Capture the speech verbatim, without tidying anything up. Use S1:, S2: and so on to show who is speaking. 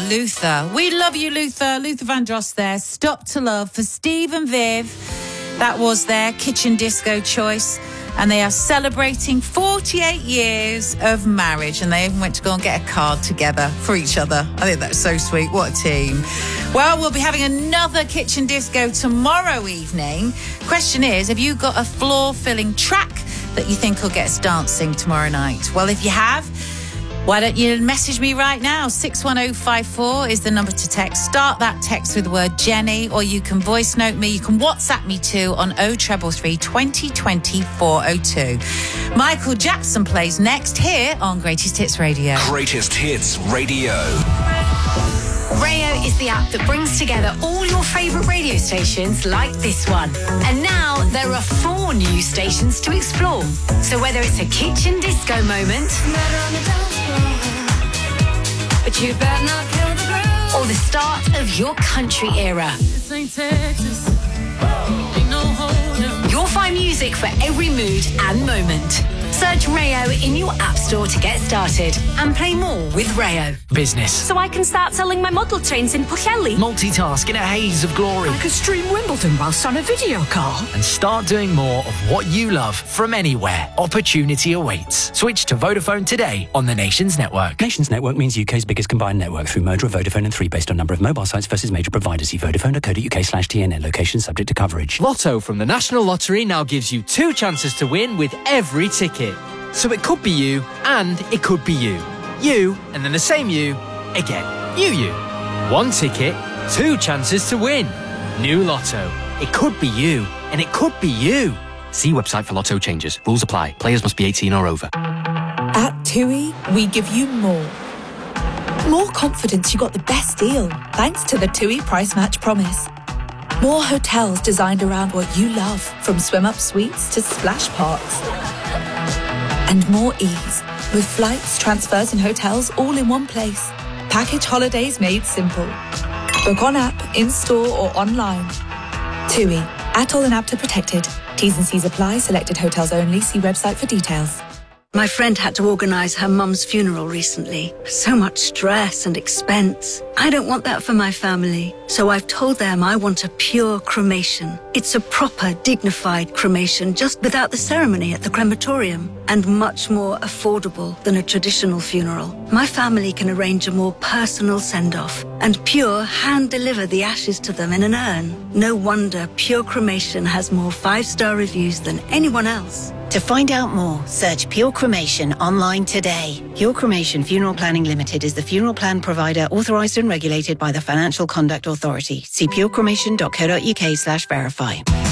S1: Luther. We love you, Luther. Luther Vandross there. Stop to Love for Steve and Viv. That was their kitchen disco choice. And they are celebrating forty-eight years of marriage. And they even went to go and get a card together for each other. I think that's so sweet. What a team. Well, we'll be having another kitchen disco tomorrow evening. Question is, have you got a floor-filling track that you think will get us dancing tomorrow night? Well, if you have, why don't you message me right now? six one oh five four is the number to text. Start that text with the word Jenny, or you can voice note me. You can WhatsApp me too on oh three three, twenty twenty, four oh two. Michael Jackson plays next here on Greatest Hits Radio.
S2: Greatest Hits Radio.
S3: Rayo is the app that brings together all your favourite radio stations like this one. And now there are four new stations to explore. So whether it's a kitchen disco moment, but you better not kill the groove, or the start of your country era,
S4: This ain't Texas. Ain't no holding.
S3: you'll find music for every mood and moment. Search Rayo in your app store to get started and play more with Rayo.
S5: Business.
S6: So I can start selling my model trains in Pwllheli.
S5: Multitask in a haze of glory.
S6: I could stream Wimbledon whilst on a video call.
S5: And start doing more of what you love from anywhere. Opportunity awaits. Switch to Vodafone today on the Nations Network.
S7: Nations Network means U K's biggest combined network through merger of Vodafone and three based on number of mobile sites versus major providers. See vodafone.co.uk slash TNN. Location subject to coverage.
S8: Lotto from the National Lottery now gives you two chances to win with every ticket. So it could be you, and it could be you. You, and then the same you, again. You, you. One ticket, two chances to win. New Lotto. It could be you, and it could be you.
S9: See website for Lotto changes. Rules apply. Players must be eighteen or over.
S10: At TUI, we give you more. More confidence you got the best deal, thanks to the TUI Price Match Promise. More hotels designed around what you love, from swim-up suites to splash parks. And more ease, with flights, transfers and hotels all in one place. Package holidays made simple. Book on app, in-store or online. TUI, Atoll and APTA protected. T's and C's apply. Selected hotels only. See website for details.
S11: My friend had to organise her mum's funeral recently. So much stress and expense. I don't want that for my family. So I've told them I want a pure cremation. It's a proper, dignified cremation, just without the ceremony at the crematorium. And much more affordable than a traditional funeral. My family can arrange a more personal send-off. And Pure hand-deliver the ashes to them in an urn. No wonder Pure Cremation has more five-star reviews than anyone else.
S12: To find out more, search Pure Cremation online today. Pure Cremation Funeral Planning Limited is the funeral plan provider authorised and regulated by the Financial Conduct Authority. See pure cremation dot co dot uk slash verify.